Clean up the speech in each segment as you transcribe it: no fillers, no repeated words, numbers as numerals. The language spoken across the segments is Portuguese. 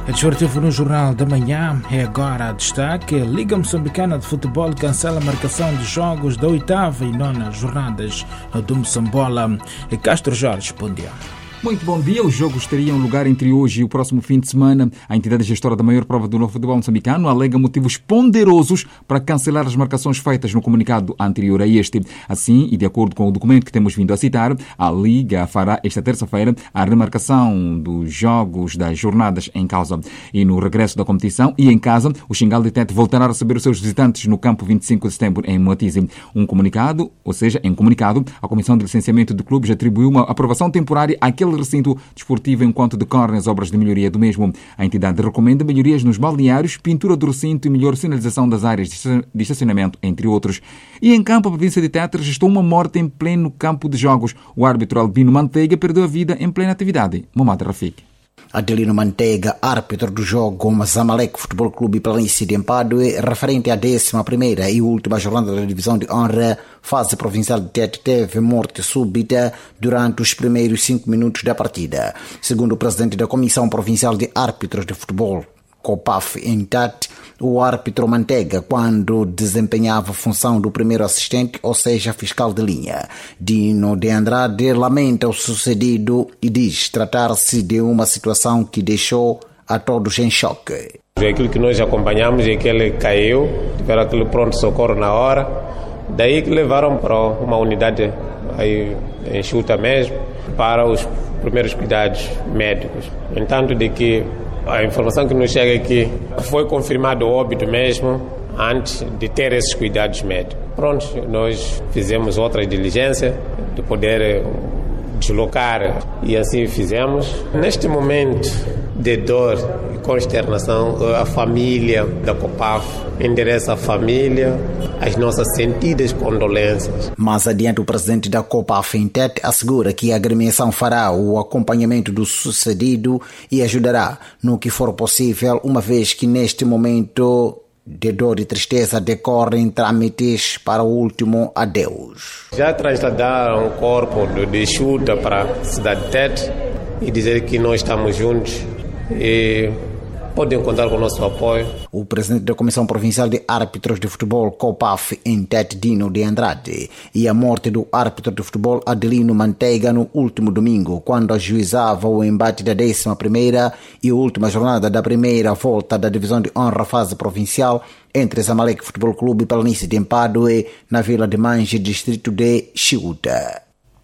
Desportivo no Jornal da Manhã é agora a destaque. A Liga Moçambicana de Futebol cancela a marcação de jogos da 8ª e 9ª jornadas do Moçambola. Castro Jorge, bom dia. Muito bom dia. Os jogos teriam lugar entre hoje e o próximo fim de semana. A entidade gestora da maior prova do novo futebol moçambicano alega motivos ponderosos para cancelar as marcações feitas no comunicado anterior a este. Assim, e de acordo com o documento que temos vindo a citar, a Liga fará esta terça-feira a remarcação dos jogos das jornadas em causa. E no regresso da competição e em casa, o Xingal de Tete voltará a receber os seus visitantes no campo 25 de setembro em Moatize. Em comunicado, a Comissão de Licenciamento de Clubes atribuiu uma aprovação temporária àquele recinto desportivo enquanto decorrem as obras de melhoria do mesmo. A entidade recomenda melhorias nos balneários, pintura do recinto e melhor sinalização das áreas de estacionamento, entre outros. E em campo, a província de Tete registrou uma morte em pleno campo de jogos. O árbitro Albino Manteiga perdeu a vida em plena atividade. Momad Rafik. Adelino Manteiga, árbitro do jogo Zamalek Futebol Clube Planície de Empadue, referente à 11ª e última jornada da divisão de honra, fase provincial de Tete, teve morte súbita durante os primeiros 5 minutos da partida. Segundo o presidente da Comissão Provincial de Árbitros de Futebol, COPAF em Tete, o árbitro Manteiga, quando desempenhava a função do primeiro assistente, ou seja, fiscal de linha. Dino de Andrade lamenta o sucedido e diz tratar-se de uma situação que deixou a todos em choque. Aquilo que nós acompanhamos é que ele caiu, tiveram aquele pronto-socorro na hora, daí que levaram para uma unidade aí enxuta mesmo, para os primeiros cuidados médicos. No entanto, de que a informação que nos chega é que foi confirmado o óbito mesmo antes de ter esses cuidados médicos. Pronto, nós fizemos outra diligência de poder deslocar e assim fizemos. Neste momento de dor e consternação, a família da COPAF endereça à família as nossas sentidas condolências. Mais adiante, o presidente da COPAF em Tete assegura que a agremiação fará o acompanhamento do sucedido e ajudará no que for possível, uma vez que neste momento de dor e tristeza decorrem trâmites para o último adeus. Já trasladaram o corpo de Chuta para a cidade de Tete e dizer que nós estamos juntos e podem contar com o nosso apoio. O presidente da Comissão Provincial de Árbitros de Futebol, COPAF, em Tete, Dino de Andrade, e a morte do árbitro de futebol Adelino Manteiga no último domingo, quando ajuizava o embate da 11ª e última jornada da primeira volta da divisão de honra fase provincial entre Zamalek Futebol Clube e Planície de Empadue, na Vila de Mange, distrito de Chiuta.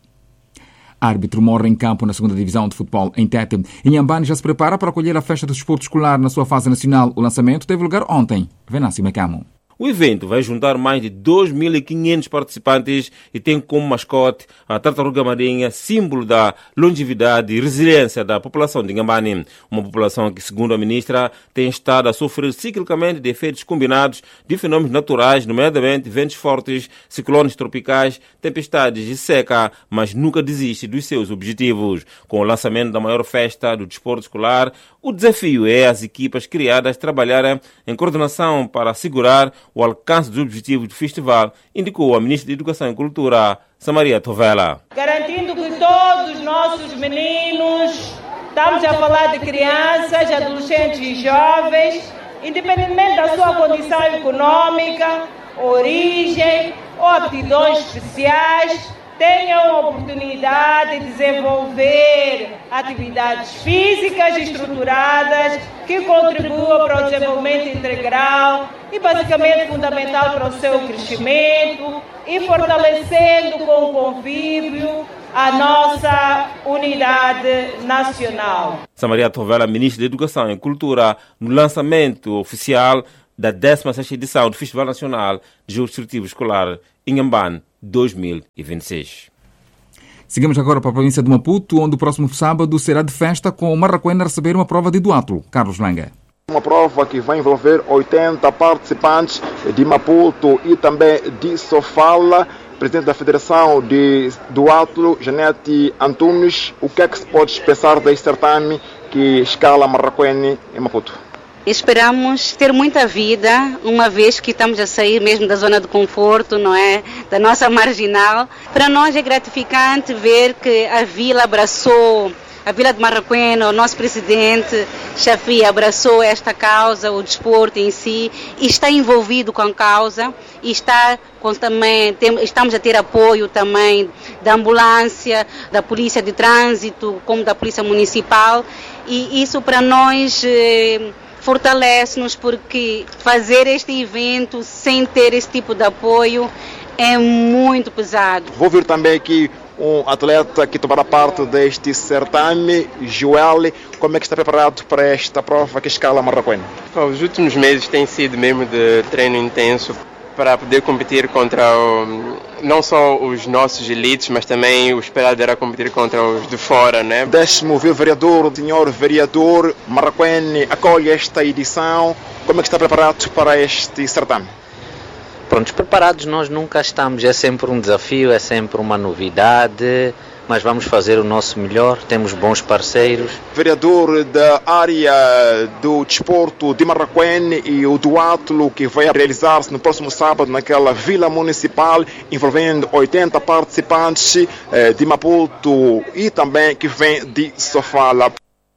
Árbitro morre em campo na 2ª Divisão de Futebol em Tete. Inhambane já se prepara para acolher a festa do desporto escolar na sua fase nacional. O lançamento teve lugar ontem. Venâncio Macamo. O evento vai juntar mais de 2.500 participantes e tem como mascote a tartaruga marinha, símbolo da longevidade e resiliência da população de Inhambane. Uma população que, segundo a ministra, tem estado a sofrer ciclicamente de efeitos combinados de fenômenos naturais, nomeadamente ventos fortes, ciclones tropicais, tempestades e seca, mas nunca desiste dos seus objetivos. Com o lançamento da maior festa do desporto escolar, o desafio é as equipas criadas trabalharem em coordenação para assegurar o alcance dos objetivos do festival, indicou a Ministra da Educação e Cultura, Samaria Tovela. Garantindo que todos os nossos meninos, estamos a falar de crianças, adolescentes e jovens, independentemente da sua condição econômica, origem ou aptidões especiais, tenham a oportunidade de desenvolver atividades físicas estruturadas que contribuam para o desenvolvimento integral e basicamente fundamental para o seu crescimento e fortalecendo com o convívio a nossa unidade nacional. Samaria Tovela, Ministra da Educação e Cultura, no lançamento oficial da 16ª edição do Festival Nacional de Jogos Desportivos Escolar Inhambane 2026. Seguimos agora para a província de Maputo, onde o próximo sábado será de festa com o Marraquém a receber uma prova de duatlo. Carlos Langa. Uma prova que vai envolver 80 participantes de Maputo e também de Sofala. Presidente da Federação de Duatlo, Janete Antunes, o que é que se pode pensar deste certame que escala Marraquém em Maputo? Esperamos ter muita vida, uma vez que estamos a sair mesmo da zona de conforto, não é? Da nossa marginal. Para nós é gratificante ver que a vila abraçou, a Vila de Marraquém, o nosso presidente, chefia abraçou esta causa, o desporto em si, e está envolvido com a causa, e estamos a ter apoio também da ambulância, da polícia de trânsito, como da polícia municipal, e isso para nós fortalece-nos, porque fazer este evento sem ter esse tipo de apoio é muito pesado. Vou vir também aqui um atleta que tomará parte deste certame, Joel. Como é que está preparado para esta prova que escala Marraquém? Os últimos meses têm sido mesmo de treino intenso para poder competir contra não só os nossos elites, mas também o esperado era competir contra os de fora, né? 10º vereador, senhor vereador, Marraquém acolhe esta edição. Como é que está preparado para este certame? Prontos, preparados nós nunca estamos, é sempre um desafio, é sempre uma novidade, mas vamos fazer o nosso melhor, temos bons parceiros. Vereador da área do desporto de Marraquém e o duatlo que vai realizar-se no próximo sábado naquela vila municipal, envolvendo 80 participantes de Maputo e também que vem de Sofala.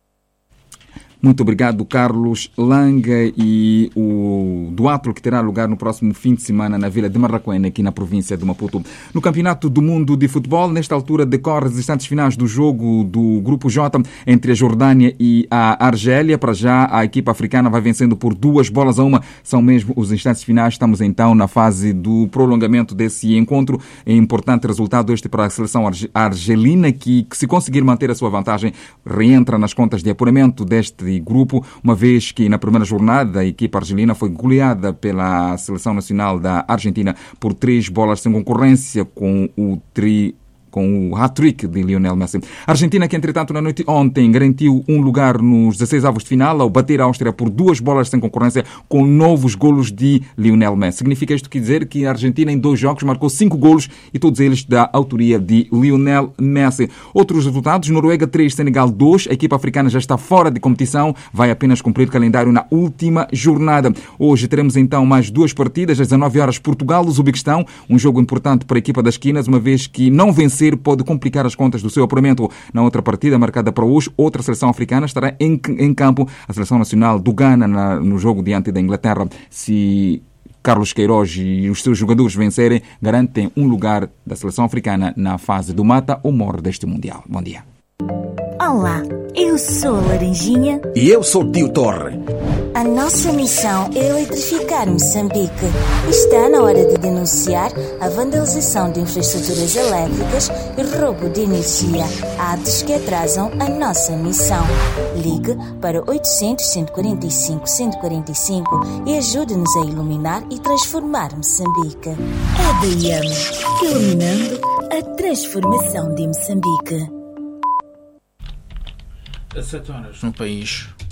Muito obrigado, Carlos Langa, e o duatlo que terá lugar no próximo fim de semana na Vila de Marraquém, aqui na província de Maputo. No Campeonato do Mundo de Futebol, nesta altura decorre as instantes finais do jogo do Grupo J entre a Jordânia e a Argélia. Para já, a equipa africana vai vencendo por 2-1. São mesmo os instantes finais. Estamos então na fase do prolongamento desse encontro. É importante resultado este para a seleção argelina, que se conseguir manter a sua vantagem, reentra nas contas de apuramento deste grupo, uma vez que na primeira jornada a equipa argelina foi goleada pela Seleção Nacional da Argentina por 3-0 sem concorrência, com o hat-trick de Lionel Messi. A Argentina, que entretanto na noite ontem garantiu um lugar nos 16avos de final ao bater a Áustria por 2-0 sem concorrência, com novos golos de Lionel Messi. Significa isto que dizer que a Argentina em 2 jogos marcou 5 golos e todos eles da autoria de Lionel Messi. Outros resultados: Noruega 3, Senegal 2. A equipa africana já está fora de competição, vai apenas cumprir calendário na última jornada. Hoje teremos então mais 2 partidas, às 19 horas Portugal-Uzbequistão, um jogo importante para a equipa das esquinas, uma vez que não vencer pode complicar as contas do seu apuramento. Na outra partida, marcada para hoje, outra seleção africana estará em campo, a seleção nacional do Ghana, no jogo diante da Inglaterra. Se Carlos Queiroz e os seus jogadores vencerem, garantem um lugar da seleção africana na fase do mata ou morre deste Mundial. Bom dia. Olá, eu sou a Laranjinha. E eu sou o Tio Torre. A nossa missão é eletrificar Moçambique. Está na hora de denunciar a vandalização de infraestruturas elétricas e roubo de energia, atos que atrasam a nossa missão. Ligue para 800-145-145 e ajude-nos a iluminar e transformar Moçambique. EDM, iluminando a transformação de Moçambique. 7 horas no país.